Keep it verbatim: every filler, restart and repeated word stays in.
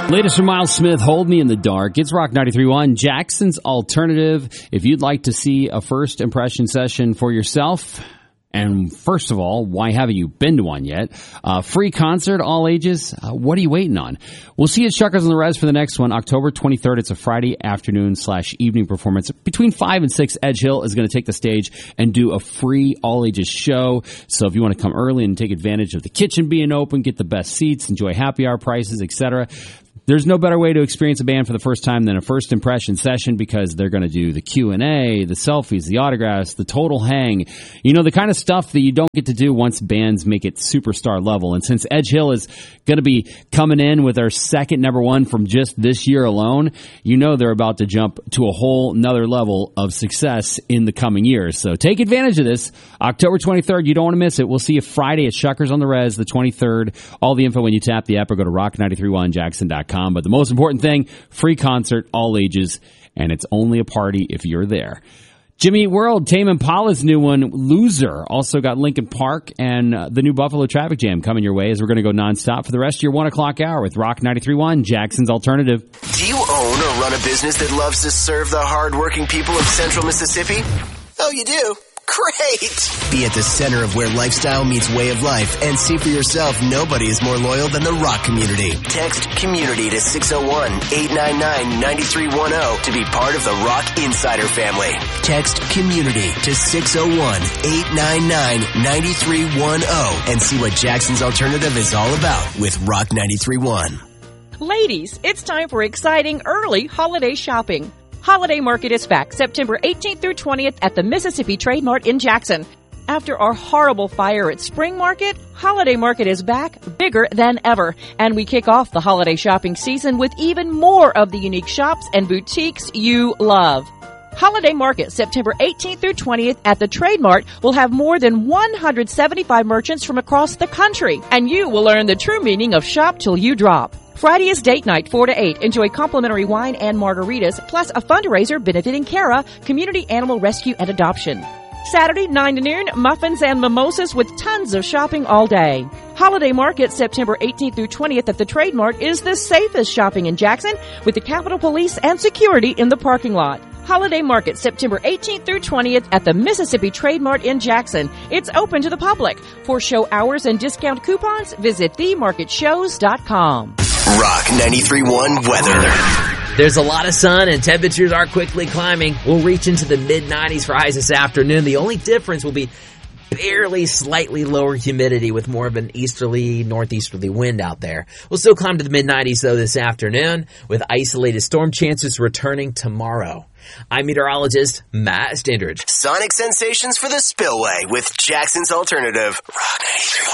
Latest from Miles Smith, Hold Me in the Dark. It's Rock ninety-three point one, Jackson's Alternative. If you'd like to see a first impression session for yourself, and first of all, why haven't you been to one yet? Uh, free concert, all ages. Uh, what are you waiting on? We'll see you at Shuckers on the Res for the next one, October twenty-third. It's a Friday afternoon slash evening performance. Between five and six, Edge Hill is going to take the stage and do a free all ages show. So if you want to come early and take advantage of the kitchen being open, get the best seats, enjoy happy hour prices, et cetera, there's no better way to experience a band for the first time than a first impression session, because they're going to do the Q and A, the selfies, the autographs, the total hang. You know, the kind of stuff that you don't get to do once bands make it superstar level. And since Edge Hill is going to be coming in with our second number one from just this year alone, you know they're about to jump to a whole nother level of success in the coming years. So take advantage of this. October twenty-third, you don't want to miss it. We'll see you Friday at Shuckers on the Res, the twenty-third. All the info when you tap the app or go to rock nine three one jackson dot com. But the most important thing, free concert, all ages, and it's only a party if you're there. Jimmy Eat World, Tame Impala's new one, Loser, also got Linkin Park and uh, the new Buffalo Traffic Jam coming your way as we're going to go nonstop for the rest of your one o'clock hour with Rock ninety-three point one, Jackson's Alternative. Do you own or run a business that loves to serve the hardworking people of Central Mississippi? Oh, you do? Great! Be at the center of where lifestyle meets way of life and see for yourself nobody is more loyal than the rock community. Text COMMUNITY to six oh one, eight nine nine, nine three one oh to be part of the Rock Insider family. Text COMMUNITY to six oh one, eight nine nine, nine three one oh and see what Jackson's Alternative is all about with Rock ninety-three point one. Ladies, it's time for exciting early holiday shopping. Holiday Market is back September eighteenth through twentieth at the Mississippi Trade Mart in Jackson. After our horrible fire at Spring Market, Holiday Market is back bigger than ever. And we kick off the holiday shopping season with even more of the unique shops and boutiques you love. Holiday Market, September eighteenth through twentieth at the Trade Mart, will have more than one hundred seventy-five merchants from across the country. And you will learn the true meaning of shop till you drop. Friday is date night, four to eight. Enjoy complimentary wine and margaritas, plus a fundraiser benefiting Cara, Community Animal Rescue and Adoption. Saturday, nine to noon, muffins and mimosas with tons of shopping all day. Holiday Market, September eighteenth through twentieth at the Trade Mart is the safest shopping in Jackson, with the Capitol Police and security in the parking lot. Holiday Market, September eighteenth through twentieth at the Mississippi Trade Mart in Jackson. It's open to the public. For show hours and discount coupons, visit the market shows dot com. Rock ninety-three point one weather. There's a lot of sun and temperatures are quickly climbing. We'll reach into the mid nineties for highs this afternoon. The only difference will be barely slightly lower humidity with more of an easterly, northeasterly wind out there. We'll still climb to the mid nineties though this afternoon, with isolated storm chances returning tomorrow. I'm meteorologist Matt Standridge. Sonic sensations for the spillway with Jackson's Alternative. Rock ninety-three point one.